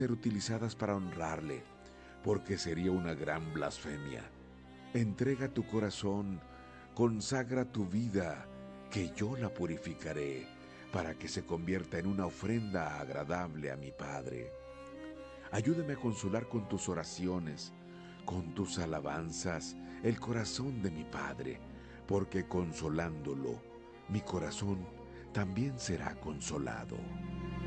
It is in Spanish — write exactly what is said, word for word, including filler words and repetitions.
ser utilizadas para honrarle, porque sería una gran blasfemia. Entrega tu corazón, consagra tu vida, que yo la purificaré, para que se convierta en una ofrenda agradable a mi Padre. Ayúdame a consolar con tus oraciones, con tus alabanzas, el corazón de mi Padre, porque consolándolo, mi corazón también será consolado.